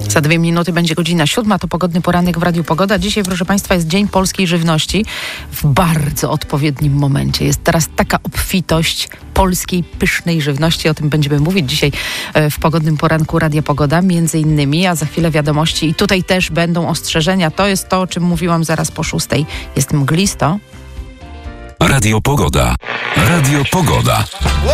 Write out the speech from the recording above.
Za 2 minuty będzie godzina 7, to pogodny poranek w Radiu Pogoda. Dzisiaj, proszę Państwa, jest Dzień Polskiej Żywności w bardzo odpowiednim momencie. Jest teraz taka obfitość polskiej, pysznej żywności. O tym będziemy mówić dzisiaj w pogodnym poranku Radia Pogoda, między innymi, a za chwilę wiadomości. I tutaj też będą ostrzeżenia. To jest to, o czym mówiłam zaraz po 6. Jest mglisto. Radio Pogoda. Radio Pogoda.